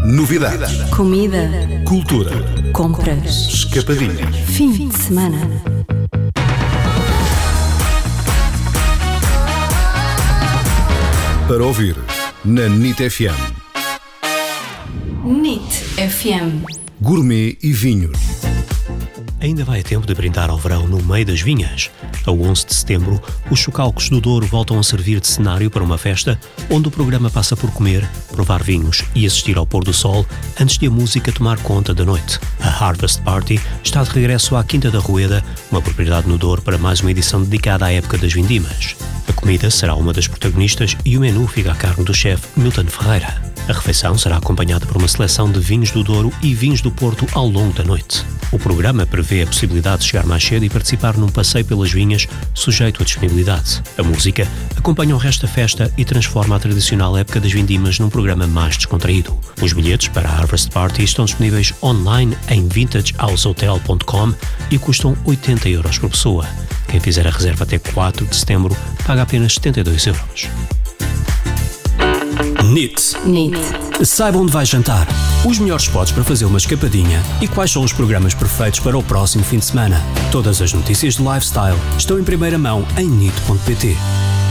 Novidades. Comida. Cultura. Compras. Escapadinhas. Fim de semana. Para ouvir na NIT FM. NIT FM. Gourmet e vinhos. Ainda vai a tempo de brindar ao verão no meio das vinhas. A 11 de setembro, os Chocalcos do Douro voltam a servir de cenário para uma festa onde o programa passa por comer, provar vinhos e assistir ao pôr do sol antes de a música tomar conta da noite. A Harvest Party está de regresso à Quinta da Rueda, uma propriedade no Douro, para mais uma edição dedicada à época das vindimas. A comida será uma das protagonistas e o menu fica a cargo do chefe Milton Ferreira. A refeição será acompanhada por uma seleção de vinhos do Douro e vinhos do Porto ao longo da noite. O programa prevê a possibilidade de chegar mais cedo e participar num passeio pelas vinhas, sujeito à disponibilidade. A música acompanha o resto da festa e transforma a tradicional época das vindimas num programa mais descontraído. Os bilhetes para a Harvest Party estão disponíveis online em vintagehousehotel.com e custam 80 € por pessoa. Quem fizer a reserva até 4 de setembro paga apenas 72 €. NIT. NIT. Saiba onde vai jantar, os melhores spots para fazer uma escapadinha e quais são os programas perfeitos para o próximo fim de semana. Todas as notícias de lifestyle estão em primeira mão em NIT.pt.